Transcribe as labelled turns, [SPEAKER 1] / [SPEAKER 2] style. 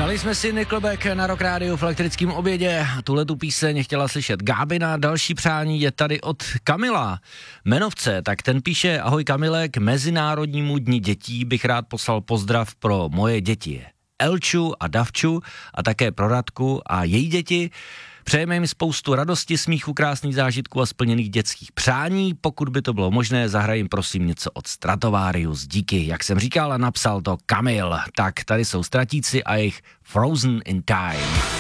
[SPEAKER 1] Dali jsme si Nickelback na Rock Rádiu v elektrickém obědě. Tuhletu píseň chtěla slyšet Gábina. Další přání je tady od Kamila Menovce. Tak ten píše: ahoj Kamile, k Mezinárodnímu dni dětí bych rád poslal pozdrav pro moje děti Elču a Davču a také pro Radku a její děti. Přejeme jim spoustu radosti, smíchu, krásných zážitků a splněných dětských přání. Pokud by to bylo možné, zahraj jim prosím něco od Stratovarius. Díky, jak jsem říkal, napsal to Kamil. Tak tady jsou Stratíci a jejich Frozen in Time.